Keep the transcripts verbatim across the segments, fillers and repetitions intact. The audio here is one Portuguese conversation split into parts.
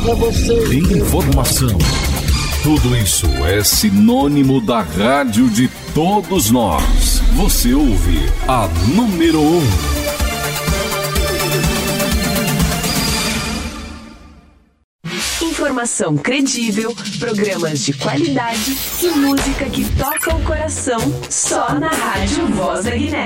Informação. Tudo isso é sinônimo da rádio de todos nós. Você ouve a número um. Informação credível, programas de qualidade e música que toca o coração só na Rádio Voz da Guiné.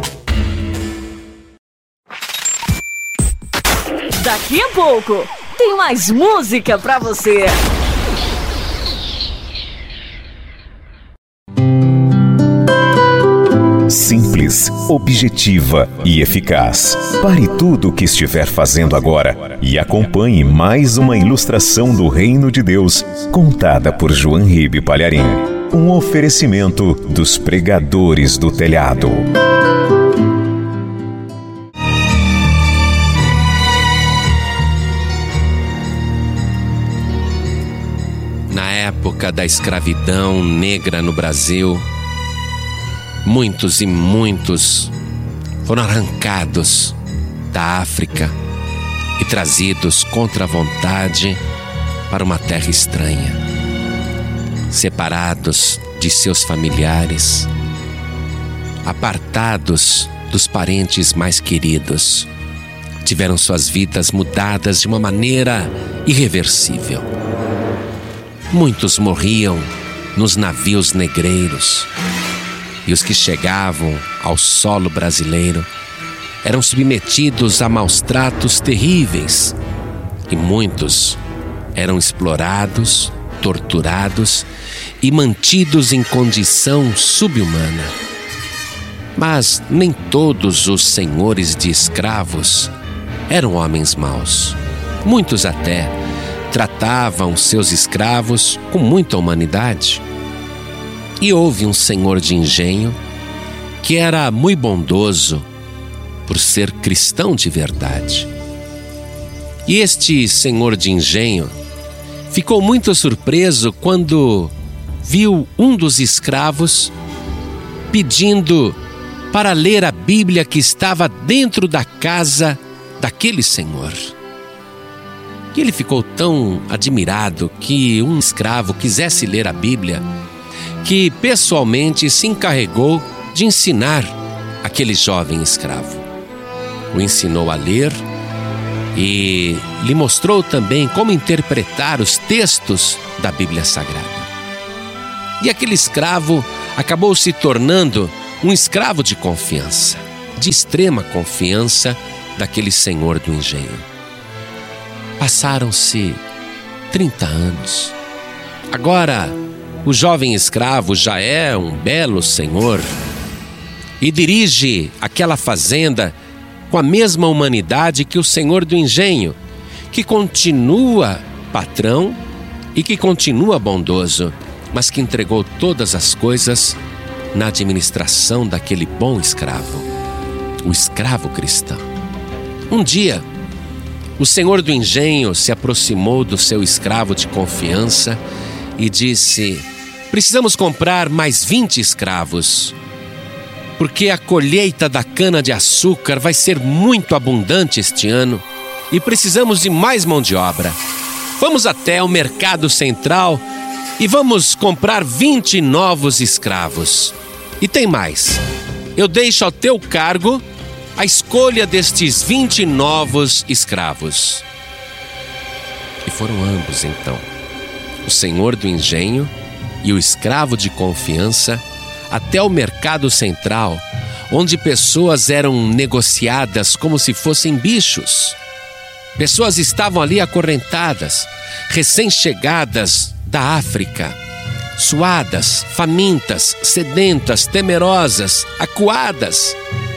Daqui a pouco tem mais música pra você. Simples, objetiva e eficaz. Pare tudo o que estiver fazendo agora e acompanhe mais uma ilustração do Reino de Deus, contada por João Ribe Palharim. Um oferecimento dos pregadores do telhado. Na época da escravidão negra no Brasil, muitos e muitos foram arrancados da África e trazidos contra a vontade para uma terra estranha, separados de seus familiares, apartados dos parentes mais queridos, tiveram suas vidas mudadas de uma maneira irreversível. Muitos morriam nos navios negreiros, e os que chegavam ao solo brasileiro eram submetidos a maus tratos terríveis, e muitos eram explorados, torturados e mantidos em condição subhumana. Mas nem todos os senhores de escravos eram homens maus. Muitos até tratavam seus escravos com muita humanidade. E houve um senhor de engenho que era muito bondoso por ser cristão de verdade. E este senhor de engenho ficou muito surpreso quando viu um dos escravos pedindo para ler a Bíblia que estava dentro da casa daquele senhor. E ele ficou tão admirado que um escravo quisesse ler a Bíblia, que pessoalmente se encarregou de ensinar aquele jovem escravo. O ensinou a ler e lhe mostrou também como interpretar os textos da Bíblia Sagrada. E aquele escravo acabou se tornando um escravo de confiança, de extrema confiança daquele senhor do engenho. Passaram-se trinta anos. Agora, o jovem escravo já é um belo senhor e dirige aquela fazenda com a mesma humanidade que o senhor do engenho, que continua patrão e que continua bondoso, mas que entregou todas as coisas na administração daquele bom escravo, o escravo cristão. Um dia, o senhor do engenho se aproximou do seu escravo de confiança e disse: precisamos comprar mais vinte escravos, porque a colheita da cana-de-açúcar vai ser muito abundante este ano e precisamos de mais mão de obra. Vamos até o mercado central e vamos comprar vinte novos escravos. E tem mais, eu deixo ao teu cargo a escolha destes vinte novos escravos. E foram ambos então, o senhor do engenho e o escravo de confiança, até o mercado central, onde pessoas eram negociadas como se fossem bichos. Pessoas estavam ali acorrentadas, recém-chegadas da África, suadas, famintas, sedentas, temerosas, acuadas.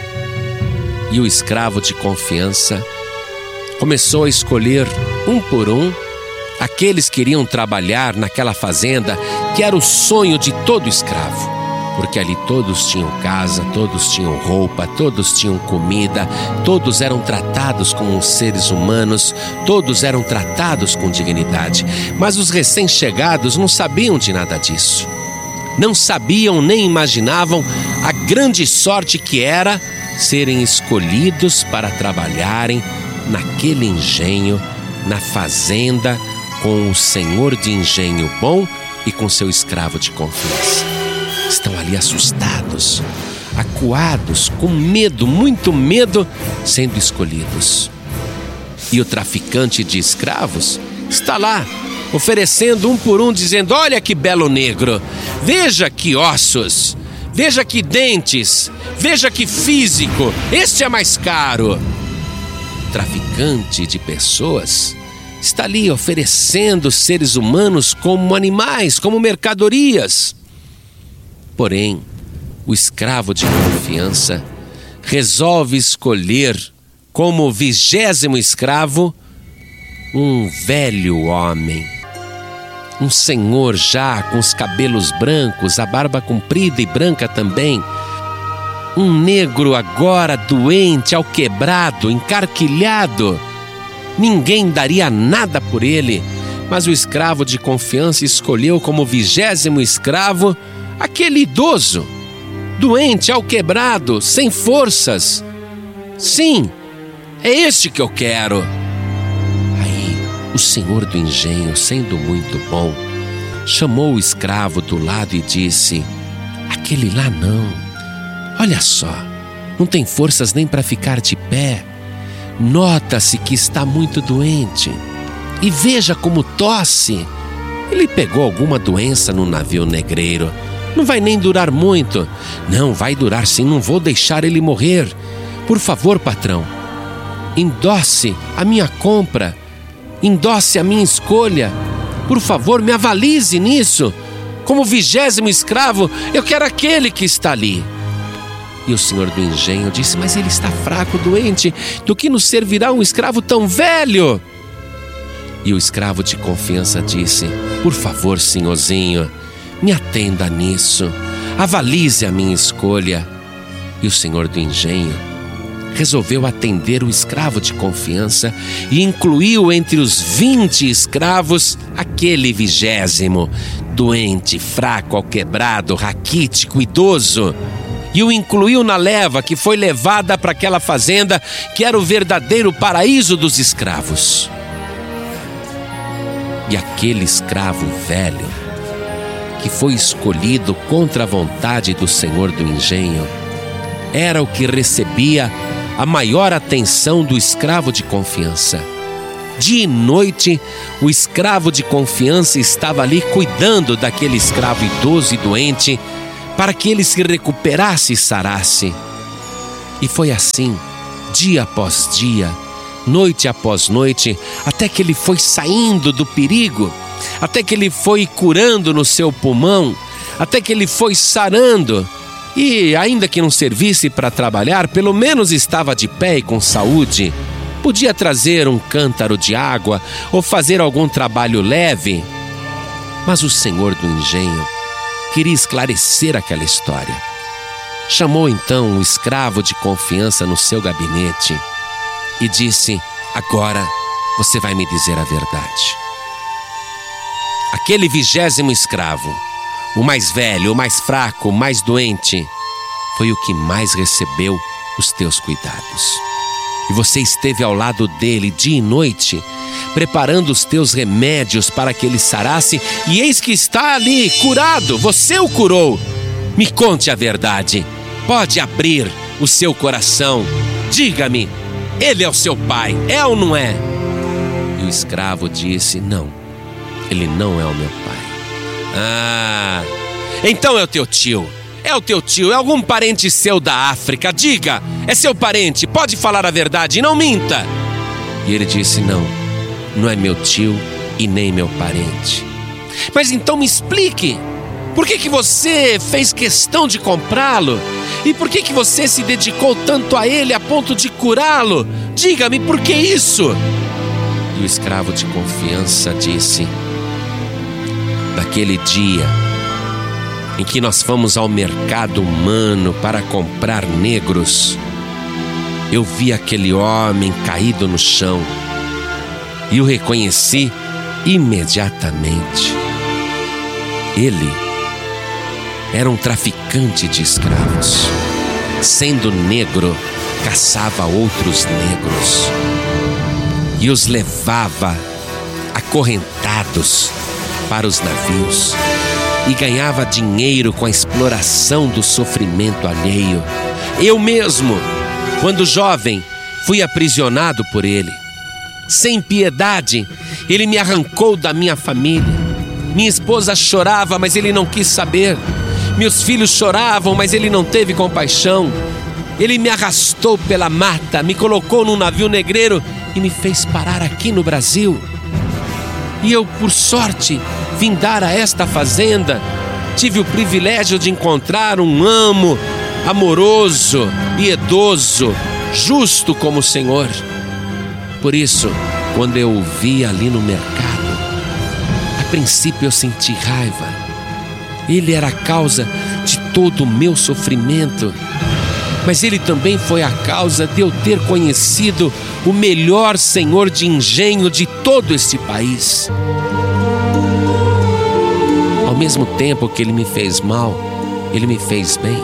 E o escravo de confiança começou a escolher um por um aqueles que iriam trabalhar naquela fazenda que era o sonho de todo escravo, porque ali todos tinham casa, todos tinham roupa, todos tinham comida, todos eram tratados como seres humanos, todos eram tratados com dignidade. Mas os recém-chegados não sabiam de nada disso. Não sabiam nem imaginavam a grande sorte que era serem escolhidos para trabalharem naquele engenho na fazenda com o senhor de engenho bom e com seu escravo de confiança. Estão ali assustados, acuados, com medo, muito medo, sendo escolhidos. E o traficante de escravos está lá, oferecendo um por um, dizendo: olha que belo negro, veja que ossos, veja que dentes, veja que físico, este é mais caro. O traficante de pessoas está ali oferecendo seres humanos como animais, como mercadorias. Porém, o escravo de confiança resolve escolher como vigésimo escravo um velho homem, um senhor já com os cabelos brancos, a barba comprida e branca também, um negro agora doente, alquebrado, encarquilhado. Ninguém daria nada por ele, mas o escravo de confiança escolheu como vigésimo escravo aquele idoso, doente, alquebrado, sem forças. Sim, é este que eu quero. Aí, o senhor do engenho, sendo muito bom, chamou o escravo do lado e disse: aquele lá não. Olha só, não tem forças nem para ficar de pé. Nota-se que está muito doente. E veja como tosse. Ele pegou alguma doença no navio negreiro. Não vai nem durar muito. Não, vai durar sim, não vou deixar ele morrer. Por favor, patrão, endosse a minha compra, endosse a minha escolha. Por favor, me avalize nisso. Como vigésimo escravo, eu quero aquele que está ali. E o senhor do engenho disse: mas ele está fraco, doente, do que nos servirá um escravo tão velho? E o escravo de confiança disse: por favor, senhorzinho, me atenda nisso, avalize a minha escolha. E o senhor do engenho resolveu atender o escravo de confiança e incluiu entre os vinte escravos aquele vigésimo, doente, fraco, alquebrado, raquítico, idoso. E o incluiu na leva que foi levada para aquela fazenda que era o verdadeiro paraíso dos escravos. E aquele escravo velho, que foi escolhido contra a vontade do senhor do engenho, era o que recebia a maior atenção do escravo de confiança. Dia e noite, o escravo de confiança estava ali cuidando daquele escravo idoso e doente, para que ele se recuperasse e sarasse. E foi assim, dia após dia, noite após noite, até que ele foi saindo do perigo, até que ele foi curando no seu pulmão, até que ele foi sarando. E ainda que não servisse para trabalhar, pelo menos estava de pé e com saúde. Podia trazer um cântaro de água ou fazer algum trabalho leve. Mas o senhor do engenho queria esclarecer aquela história. Chamou então o escravo de confiança no seu gabinete e disse: agora você vai me dizer a verdade. Aquele vigésimo escravo, o mais velho, o mais fraco, o mais doente, foi o que mais recebeu os teus cuidados. E você esteve ao lado dele dia e noite, preparando os teus remédios para que ele sarasse, e eis que está ali, curado, você o curou. Me conte a verdade, pode abrir o seu coração, diga-me, ele é o seu pai, é ou não é? E o escravo disse: não, ele não é o meu pai. Ah, então é o teu tio, é o teu tio, é algum parente seu da África, diga, é seu parente, pode falar a verdade, não minta. E ele disse: não, não é meu tio e nem meu parente. Mas então me explique, por que que você fez questão de comprá-lo? E por que que você se dedicou tanto a ele a ponto de curá-lo? Diga-me, por que isso? E o escravo de confiança disse: naquele dia em que nós fomos ao mercado humano para comprar negros, eu vi aquele homem caído no chão e o reconheci imediatamente. Ele era um traficante de escravos. Sendo negro, caçava outros negros. e os levava acorrentados para os navios e ganhava dinheiro com a exploração do sofrimento alheio. Eu mesmo, quando jovem, fui aprisionado por ele. Sem piedade, ele me arrancou da minha família. Minha esposa chorava, mas ele não quis saber. Meus filhos choravam, mas ele não teve compaixão. Ele me arrastou pela mata, me colocou num navio negreiro e me fez parar aqui no Brasil. E eu, por sorte, vim dar a esta fazenda. Tive o privilégio de encontrar um amo amoroso, piedoso, justo como o Senhor. Por isso, quando eu o vi ali no mercado, a princípio eu senti raiva. Ele era a causa de todo o meu sofrimento, mas ele também foi a causa de eu ter conhecido o melhor senhor de engenho de todo este país. Ao mesmo tempo que ele me fez mal, ele me fez bem.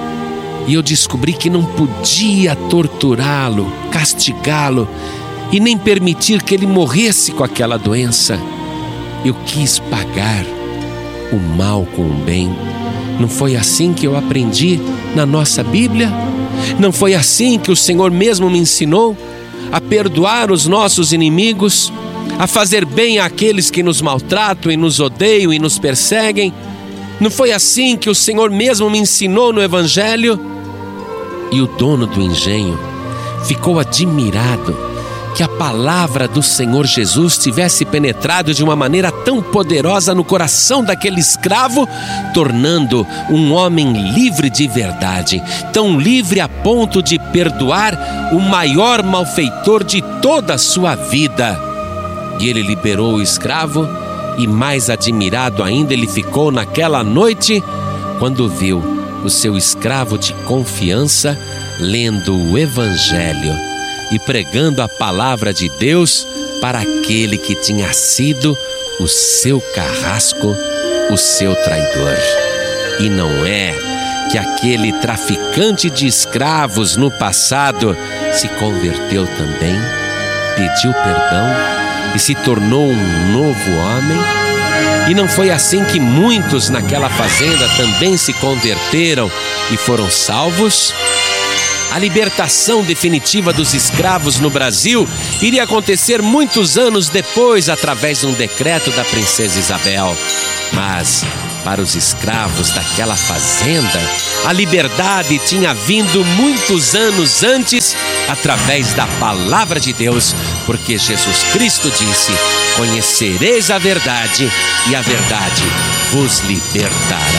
E eu descobri que não podia torturá-lo, castigá-lo e nem permitir que ele morresse com aquela doença. Eu quis pagar o mal com o bem. Não foi assim que eu aprendi na nossa Bíblia? Não foi assim que o Senhor mesmo me ensinou a perdoar os nossos inimigos, a fazer bem àqueles que nos maltratam e nos odeiam e nos perseguem? Não foi assim que o Senhor mesmo me ensinou no Evangelho? E o dono do engenho ficou admirado que a palavra do Senhor Jesus tivesse penetrado de uma maneira tão poderosa no coração daquele escravo, tornando um homem livre de verdade, tão livre a ponto de perdoar o maior malfeitor de toda a sua vida. E ele liberou o escravo, e mais admirado ainda ele ficou naquela noite, quando viu o seu escravo de confiança lendo o Evangelho e pregando a palavra de Deus para aquele que tinha sido o seu carrasco, o seu traidor. E não é que aquele traficante de escravos no passado se converteu também, pediu perdão e se tornou um novo homem? E não foi assim que muitos naquela fazenda também se converteram e foram salvos? A libertação definitiva dos escravos no Brasil iria acontecer muitos anos depois, através de um decreto da princesa Isabel. Mas, para os escravos daquela fazenda, a liberdade tinha vindo muitos anos antes, através da palavra de Deus, porque Jesus Cristo disse: conhecereis a verdade, e a verdade vos libertará.